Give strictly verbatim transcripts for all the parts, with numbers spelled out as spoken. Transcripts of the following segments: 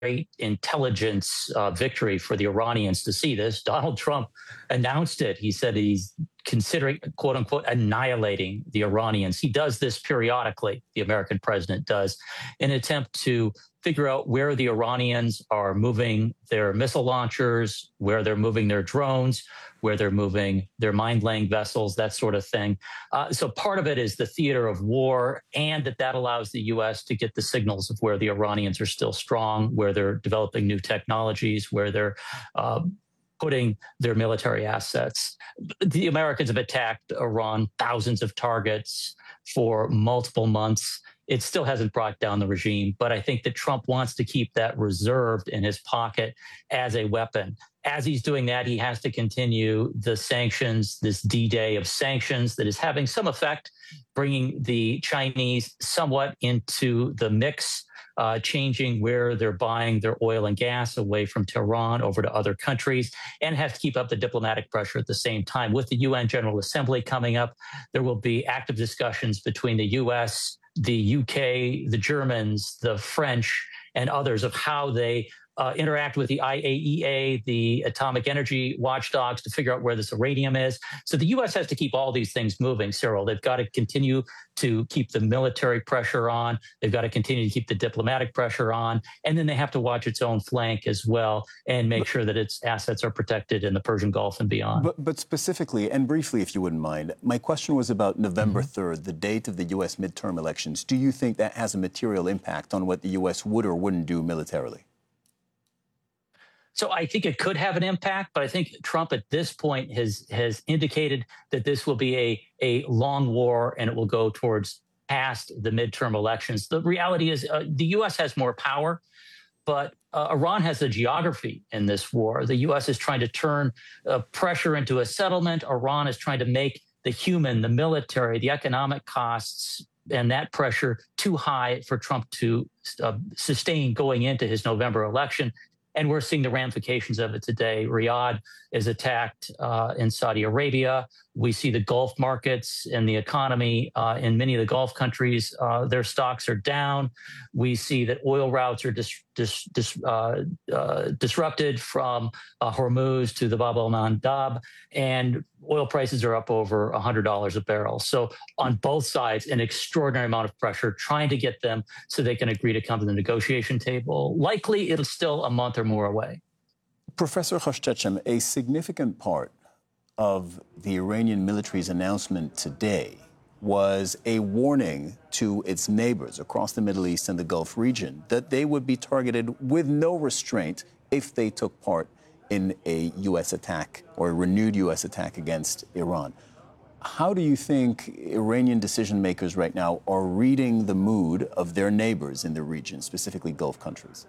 great intelligence uh, victory for the Iranians to see this. Donald Trump announced it. He said he's considering, quote unquote, annihilating the Iranians. He does this periodically, the American president does, in an attempt to figure out where the Iranians are moving their missile launchers, where they're moving their drones, where they're moving their mine-laying vessels, that sort of thing. Uh, so part of it is the theater of war, and that that allows the U S to get the signals of where the Iranians are still strong, where they're developing new technologies, where they're uh, putting their military assets. The Americans have attacked Iran, thousands of targets for multiple months. It still hasn't brought down the regime, but I think that Trump wants to keep that reserved in his pocket as a weapon. As he's doing that, he has to continue the sanctions, this D-Day of sanctions that is having some effect, bringing the Chinese somewhat into the mix, uh, changing where they're buying their oil and gas away from Tehran over to other countries, and have to keep up the diplomatic pressure at the same time. With the U N General Assembly coming up, there will be active discussions between the U S, the U K, the Germans, the French, and others of how they uh, interact with the I A E A, the atomic energy watchdogs, to figure out where this uranium is. So the U S has to keep all these things moving, Cyril. They've got to continue to keep the military pressure on. They've got to continue to keep the diplomatic pressure on. And then they have to watch its own flank as well and make but, sure that its assets are protected in the Persian Gulf and beyond. But, but specifically, and briefly, if you wouldn't mind, my question was about November third, the date of the U S midterm elections. Do you think that has a material impact on what the U S would or wouldn't do militarily? So I think it could have an impact, but I think Trump at this point has has indicated that this will be a, a long war and it will go towards past the midterm elections. The reality is uh, the U S has more power, but uh, Iran has the geography in this war. The U S is trying to turn uh, pressure into a settlement. Iran is trying to make the human, the military, the economic costs and that pressure too high for Trump to uh, sustain going into his November election. And we're seeing the ramifications of it today. Riyadh is attacked uh, in Saudi Arabia. We see the Gulf markets and the economy uh, in many of the Gulf countries. Uh, their stocks are down. We see that oil routes are dis dis dis uh, uh, disrupted from uh, Hormuz to the Bab el-Mandab, and oil prices are up over one hundred dollars a barrel. So on both sides, an extraordinary amount of pressure trying to get them so they can agree to come to the negotiation table. Likely, it'll still a month or more away. Professor Khoshchecham, a significant part of the Iranian military's announcement today was a warning to its neighbors across the Middle East and the Gulf region that they would be targeted with no restraint if they took part in a U S attack or a renewed U S attack against Iran. How do you think Iranian decision makers right now are reading the mood of their neighbors in the region, specifically Gulf countries?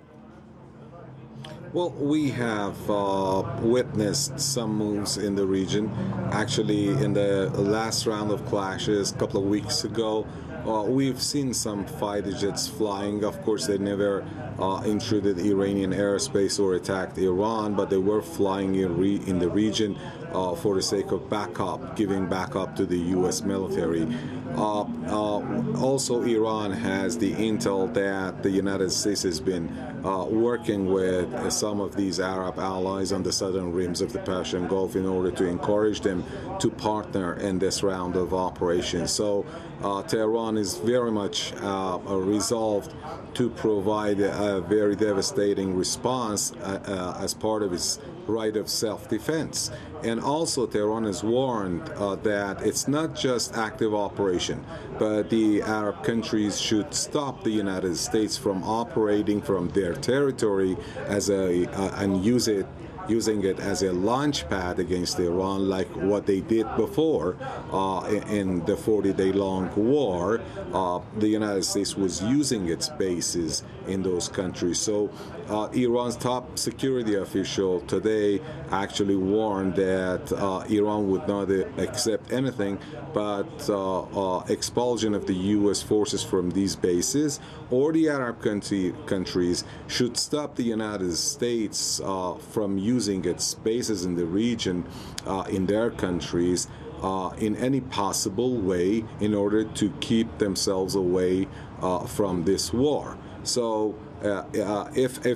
Well, we have uh, witnessed some moves in the region. Actually, in the last round of clashes a couple of weeks ago, uh, we've seen some fighter jets flying. Of course, they never uh, intruded Iranian airspace or attacked Iran, but they were flying in, re in the region uh, for the sake of backup, giving backup to the U S military. Uh, uh, also, Iran has the intel that the United States has been uh, working with uh, some of these Arab allies on the southern rims of the Persian Gulf in order to encourage them to partner in this round of operations. So uh, Tehran is very much uh, resolved to provide a very devastating response uh, uh, as part of its right of self-defense. And also Tehran has warned uh, that it's not just active operation, but the Arab countries should stop the United States from operating from their territory as a uh, and use it using it as a launch pad against Iran, like what they did before uh, in the forty-day-long war. Uh, the United States was using its bases in those countries. So uh, Iran's top security official today actually warned that uh, Iran would not uh, accept anything but uh, uh, expulsion of the U S forces from these bases, or the Arab country, countries should stop the United States uh, from using its bases in the region uh, in their countries uh, in any possible way in order to keep themselves away uh, from this war. So uh, uh, if if